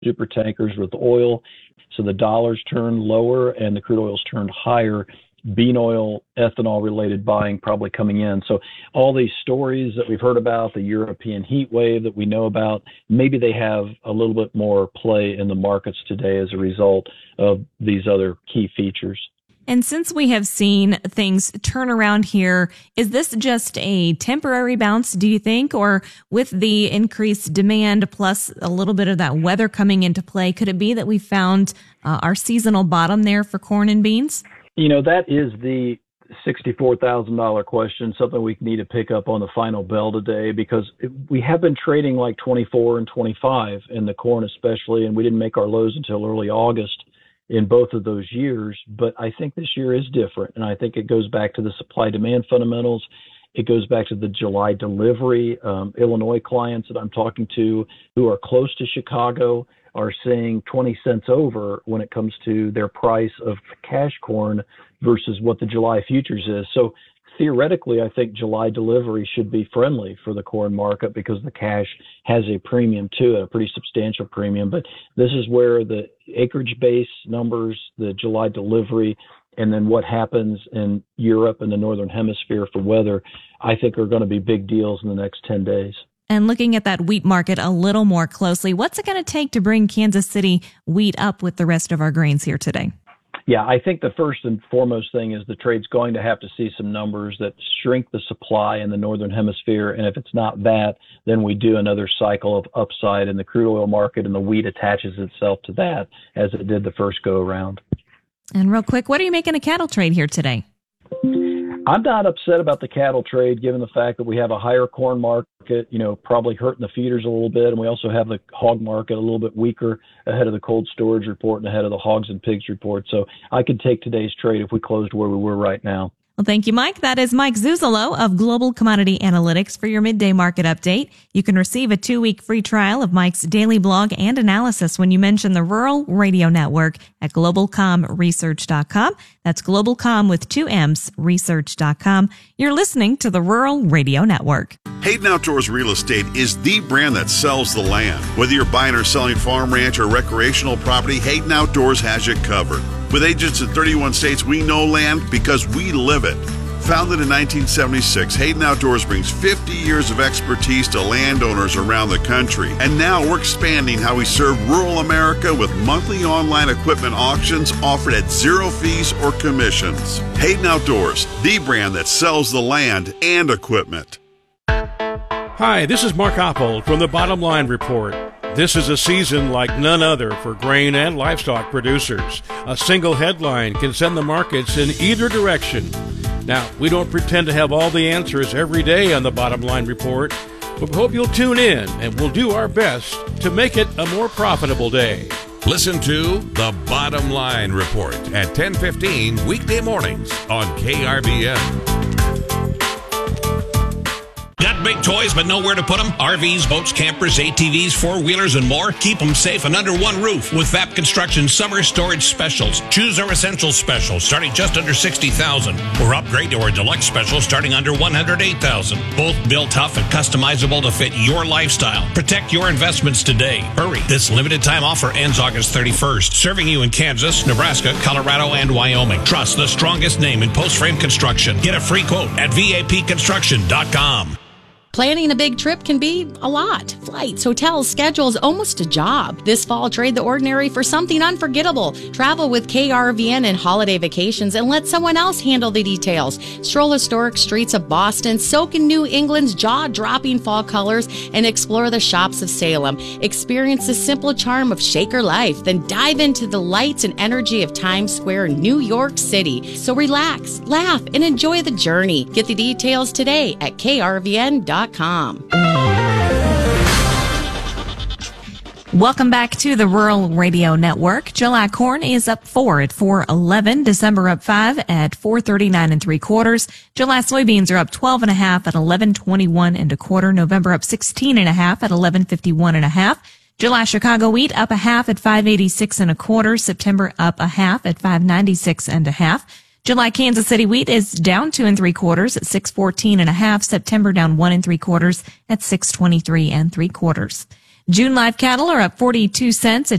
super tankers with oil. So the dollars turned lower and the crude oils turned higher. Bean oil, ethanol related buying probably coming in. So all these stories that we've heard about, the European heat wave that we know about, maybe they have a little bit more play in the markets today as a result of these other key features. And since we have seen things turn around here, is this just a temporary bounce, do you think? Or with the increased demand plus a little bit of that weather coming into play, could it be that we found our seasonal bottom there for corn and beans? You know, that is the $64,000 question, something we need to pick up on the final bell today, because we have been trading like 24 and 25 in the corn especially, and we didn't make our lows until early August in both of those years. But I think this year is different, and I think it goes back to the supply-demand fundamentals. It goes back to the July delivery. Illinois clients that I'm talking to who are close to Chicago are saying 20 cents over when it comes to their price of cash corn versus what the July futures is. So theoretically, I think July delivery should be friendly for the corn market because the cash has a premium to it, a pretty substantial premium. But this is where the acreage base numbers, the July delivery, and then what happens in Europe and the Northern Hemisphere for weather, I think are going to be big deals in the next 10 days. And looking at that wheat market a little more closely, what's it going to take to bring Kansas City wheat up with the rest of our grains here today? Yeah, I think the first and foremost thing is the trade's going to have to see some numbers that shrink the supply in the Northern Hemisphere. And if it's not that, then we do another cycle of upside in the crude oil market, and the wheat attaches itself to that as it did the first go around. And real quick, what are you making a cattle trade here today? I'm not upset about the cattle trade, given the fact that we have a higher corn market, probably hurting the feeders a little bit. And we also have the hog market a little bit weaker ahead of the cold storage report and ahead of the hogs and pigs report. So I could take today's trade if we closed where we were right now. Well, thank you, Mike. That is Mike Zuzolo of Global Commodity Analytics for your midday market update. You can receive a 2-week free trial of Mike's daily blog and analysis when you mention the Rural Radio Network at globalcomresearch.com. That's globalcom with 2 M's, research.com. You're listening to the Rural Radio Network. Hayden Outdoors Real Estate is the brand that sells the land. Whether you're buying or selling farm, ranch, or recreational property, Hayden Outdoors has you covered. With agents in 31 states, we know land because we live it. Founded in 1976, Hayden Outdoors brings 50 years of expertise to landowners around the country. And now we're expanding how we serve rural America with monthly online equipment auctions offered at zero fees or commissions. Hayden Outdoors, the brand that sells the land and equipment. Hi, this is Mark Oppold from the Bottom Line Report. This is a season like none other for grain and livestock producers. A single headline can send the markets in either direction. Now, we don't pretend to have all the answers every day on the Bottom Line Report, but we hope you'll tune in and we'll do our best to make it a more profitable day. Listen to The Bottom Line Report at 10:15 weekday mornings on KRBN. Got big toys but nowhere to put them? RVs, boats, campers, ATVs, four-wheelers, and more? Keep them safe and under one roof with VAP Construction Summer Storage Specials. Choose our Essential Special starting just under $60,000 or upgrade to our Deluxe Special starting under $108,000. Both built tough and customizable to fit your lifestyle. Protect your investments today. Hurry. This limited time offer ends August 31st. Serving you in Kansas, Nebraska, Colorado, and Wyoming. Trust the strongest name in post-frame construction. Get a free quote at VAPconstruction.com. Planning a big trip can be a lot. Flights, hotels, schedules, almost a job. This fall, trade the ordinary for something unforgettable. Travel with KRVN and holiday vacations and let someone else handle the details. Stroll historic streets of Boston, soak in New England's jaw-dropping fall colors, and explore the shops of Salem. Experience the simple charm of Shaker life, then dive into the lights and energy of Times Square, New York City. So relax, laugh, and enjoy the journey. Get the details today at krvn.com. Welcome back to the Rural Radio Network. July corn is up 4 at 4.11. December up 5 at 4.39 3/4. July soybeans are up 12.5 at 11.21 1/4. November up 16.5 at 11.51 1/2. July Chicago wheat up 1/2 at 5.86 1/4. September up 1/2 at 5.96 1/2. July Kansas City wheat is down 2 3/4 at 6.14 1/2. September down 1 3/4 at 6.23 3/4. June live cattle are up 42 cents a